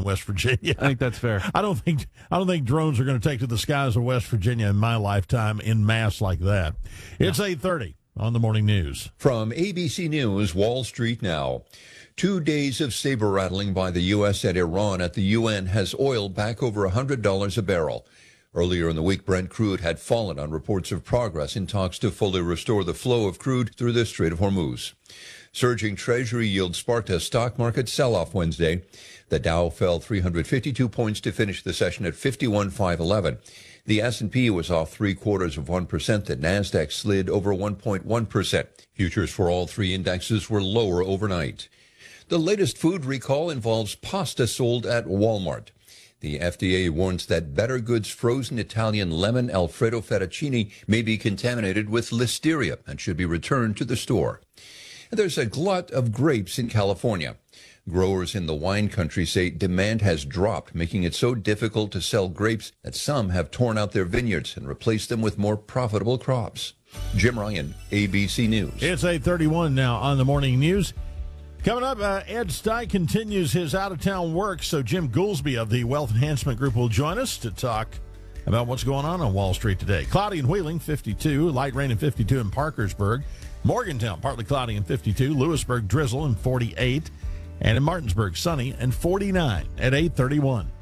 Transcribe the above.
West Virginia. I think that's fair. I don't think drones are going to take to the skies of West Virginia in my lifetime in mass like that. It's 8:30 on the morning news. From ABC News, Wall Street Now. 2 days of saber rattling by the U.S. and Iran at the UN has oil back over $100 a barrel. Earlier in the week, Brent crude had fallen on reports of progress in talks to fully restore the flow of crude through the Strait of Hormuz. Surging Treasury yield sparked a stock market sell-off Wednesday. The Dow fell 352 points to finish the session at 51,511. The S&P was off 0.75%. The Nasdaq slid over 1.1%. Futures for all three indexes were lower overnight. The latest food recall involves pasta sold at Walmart. The FDA warns that Better Goods frozen Italian lemon Alfredo fettuccine may be contaminated with listeria and should be returned to the store. And there's a glut of grapes in California. Growers in the wine country say demand has dropped, making it so difficult to sell grapes that some have torn out their vineyards and replaced them with more profitable crops. Jim Ryan, ABC News. It's 8:31 now on the morning news. Coming up, Ed Stein continues his out-of-town work, so Jim Goolsby of the Wealth Enhancement Group will join us to talk about what's going on Wall Street today. Cloudy and Wheeling, 52. Light rain and 52 in Parkersburg. Morgantown, partly cloudy and 52. Lewisburg, drizzle and 48. And in Martinsburg, sunny and 49 at 8:31.